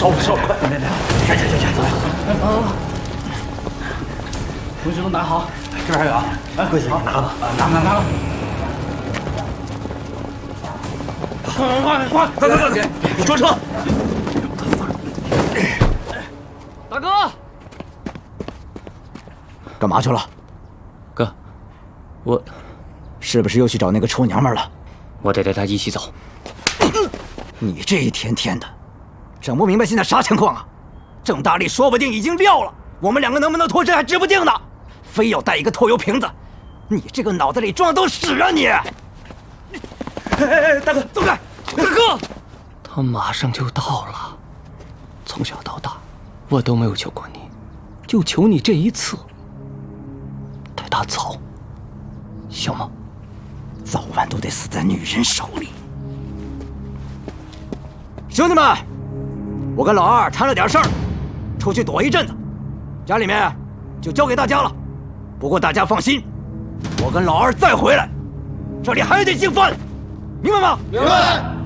烧烧快！来， 东西都拿好， 这边还有啊！哎，贵子，拿吧，拿了。快！给装车！ 大哥， 干嘛去了？ 哥，我是不是又去找那个臭娘们了？ 我得带她一起走。 你这一天天的，整不明白现在啥情况啊？郑大力说不定已经撂了，我们两个能不能脱身还指不定呢，非要带一个透油瓶子，你这个脑子里装的都屎啊你！哎，大哥，走开！大哥， 他马上就到了。从小到大，我都没有求过你，就求你这一次，带他走，行吗？ 早晚都得死在女人手里。兄弟们，我跟老二摊了点事儿，出去躲一阵子，家里面就交给大家了。不过大家放心，我跟老二再回来，这里还得姓范，明白吗？ 明白。